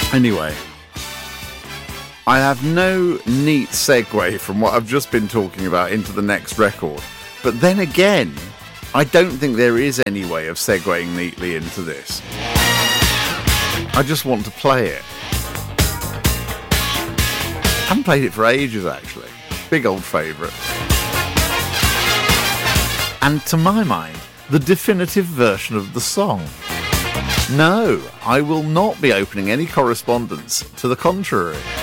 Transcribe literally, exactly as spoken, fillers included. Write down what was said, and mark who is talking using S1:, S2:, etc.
S1: Anyway, I have no neat segue from what I've just been talking about into the next record. But then again, I don't think there is any way of segueing neatly into this. I just want to play it. I haven't played it for ages, actually. Big old favourite. And to my mind, the definitive version of the song. No, I will not be opening any correspondence to the contrary.